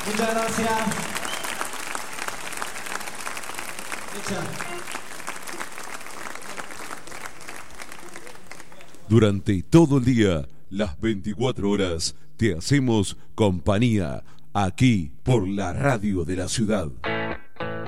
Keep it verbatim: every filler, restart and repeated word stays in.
Muchas gracias. Muchas. Durante todo el día, las veinticuatro horas, te hacemos compañía aquí por la radio de la ciudad.